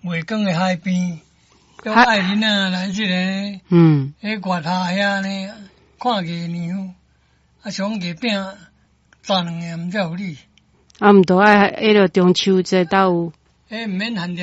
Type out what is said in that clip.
月光的海边，叫爱人啊来这个，迄月塔遐呢，看月亮，啊上月饼炸两个，毋知有你。 啊，毋多爱迄个中秋节倒有。 毋免限